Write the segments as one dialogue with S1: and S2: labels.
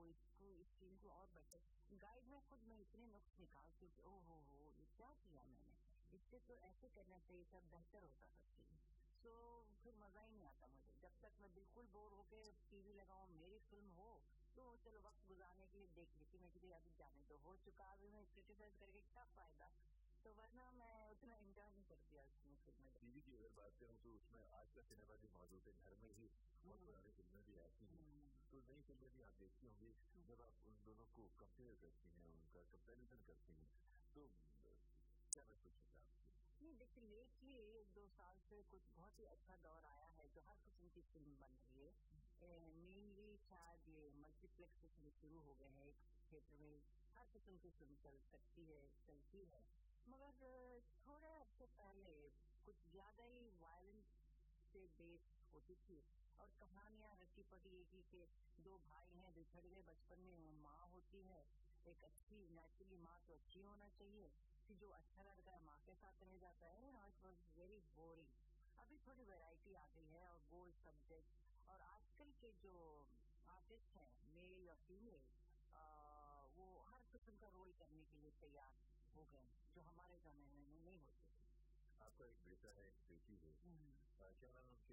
S1: इसको इस सीन को और बेटर गाइड में खुद मैं इतने नुक्स निकालती हूँ कि ओहो हो ये क्या किया मैंने, इससे तो ऐसे करना चाहिए था, बेहतर होता था सीन। सो फिर मजा ही नहीं आता मुझे, जब तक मैं बिल्कुल बोर होके टीवी लगाऊं, मेरी फिल्म हो तो चलो वक्त गुजारने के लिए देख लेती मैं कि अभी जाने तो हो चुका, अभी मैं क्रिटिसाइज करके क्या फायदा, तो वरना मैं उतना एंजॉय नहीं करती आज फिल्म में।
S2: टीवी की अगर बात करूँ तो उसमें आज का सिनेमा भी मौजूद है, घर में ही बहुत पुरानी फिल्में भी आती हैं, तो नई फिल्में भी आप देखती होंगी, जब आप उन दोनों को कंपेयर करती हैं, उनका कंपैरिजन करती हैं, तो क्या महसूस होता है आपको?
S1: नहीं देखिए, लेटली 1-2 साल से कुछ बहुत ही अच्छा दौर आया है जो हर किस्म की फिल्म बन रही है। मेनली शायद ये मल्टीप्लेक्स फिल्म शुरू हो गए हैं, एक थिएटर में हर किस्म की फिल्म चल सकती है, चलती है, मगर थोड़े हफ्ते पहले कुछ ज्यादा ही वायलेंस से बेस होती थी और कहानियां रची पड़ी थी कि दो भाई हैं बिछड़ गए बचपन में, वो माँ होती है एक अच्छी, नेचुरली माँ तो अच्छी होना चाहिए कि जो अच्छा लड़का है माँ के साथ रह जाता है, इट वॉज वेरी बोरिंग। अभी थोड़ी वैरायटी आ गई है और गोल्ड सब्जेक्ट, और आजकल के जो आर्टिस्ट हैं मेल और फीमेल, वो हर किस्म का रोल करने के लिए तैयार हो गए जो हमारे जमाने में नहीं होते थे।
S2: आपका एक बेटा है, एक बेटी है, क्या नाम उनके?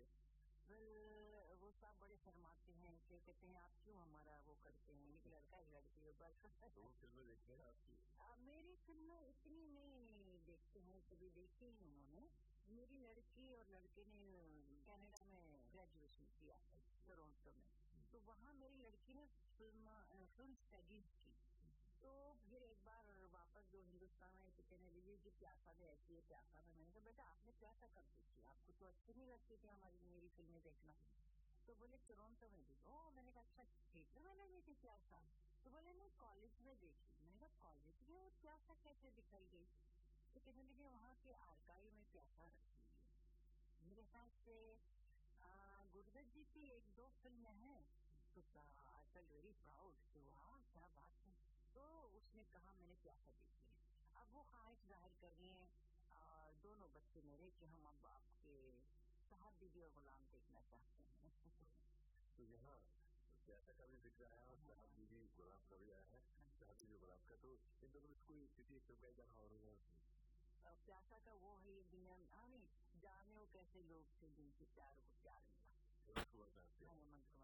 S1: वो सब बड़े शर्माते हैं कि कहते हैं आप क्यों हमारा वो करते हैं, एक लड़का एक लड़की है बस।
S2: तो वो फिल्में देखते हैं आपकी?
S1: मेरी फिल्में इतनी नहीं देखते हैं, कभी देखी ही उन्होंने। मेरी लड़की और लड़के ने कनाडा में ग्रेजुएशन किया है टोरंटो में, तो वहाँ मेरी लड़की ने फिल्म स्टडीज की, तो फिर एक बार वापस जो हिंदुस्तान में तो कहने लगी कि प्यासा में ऐसी है, प्यासा में। मैंने कहा बेटा आपने प्यासा कब देखी, आपको तो अच्छी नहीं लगती थी हमारी मेरी फिल्में देखना, तो बोले टोरंटो में देखी। ओ मैंने कहा अच्छा थिएटर में नहीं थी प्यासा, तो बोले नहीं कॉलेज में देखी। मैंने कहा कॉलेज में वो प्यासा कैसे दिखाई गई, तो कहने लगे वहाँ के आर्काइव में प्यासा रखी हुई है। मेरे ख्याल से गुरदत्त जी की 1-2 फिल्में हैं, तो आई फेल वेरी प्राउड कि वाह क्या बात है, तो उसने कहा मैंने प्यासा देखी है। अब वो ख्वाहिश जाहिर कर रही है दोनों बच्चे मेरे कि हम अब आपके साहब बीबी और गुलाम देखना चाहते हैं।
S2: तो यहाँ प्यासा का भी जिक्र आया और साहब बीबी गुलाम का भी आया है, साहब बीबी गुलाम का, तो इन दोनों में कोई किसी फिल्म का जहाँ और
S1: प्यासा का वो है ये दुनिया में, हाँ नहीं जाने वो कैसे लोग थे जिनके प्यार को प्यार मिला,